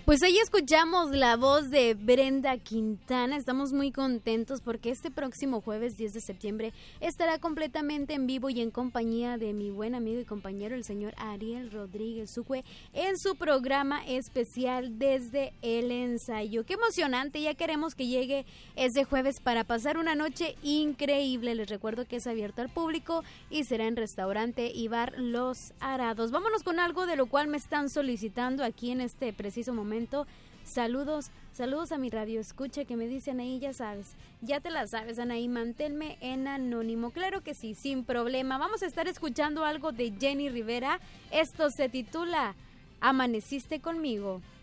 Pues ahí escuchamos la voz de Brenda Quintana. Estamos muy contentos porque este próximo jueves 10 de septiembre estará completamente en vivo y en compañía de mi buen amigo y compañero, el señor Ariel Rodríguez Sucue, en su programa especial Desde el Ensayo. ¡Qué emocionante! Ya queremos que llegue ese jueves para pasar una noche increíble. Les recuerdo que es abierto al público y será en restaurante y bar Los Arados. Vámonos con algo de lo cual me están solicitando aquí en este preciso momento. Saludos a mi radio escucha que me dicen ahí, ya te la sabes, Anaí, manténme en anónimo. Claro que sí, sin problema. Vamos a estar escuchando algo de Jenny Rivera. Esto se titula Amaneciste conmigo.